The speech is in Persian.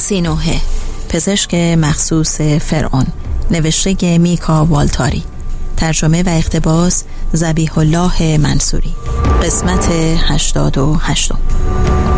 سینوحه، پزشک مخصوص فرعون، نوشته میکا والتاری، ترجمه و اقتباس ذبیح الله منصوری. قسمت 88.